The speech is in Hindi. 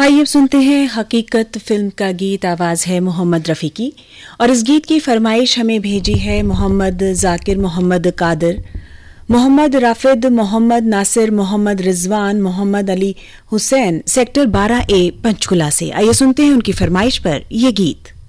आइए अब सुनते हैं हकीकत फिल्म का गीत। आवाज है मोहम्मद रफ़ी की और इस गीत की फरमाइश हमें भेजी है मोहम्मद जाकिर, मोहम्मद कादर, मोहम्मद राफिद, मोहम्मद नासिर, मोहम्मद रिजवान, मोहम्मद अली हुसैन, सेक्टर 12A पंचकुला से। आइए सुनते हैं उनकी फरमाइश पर यह गीत।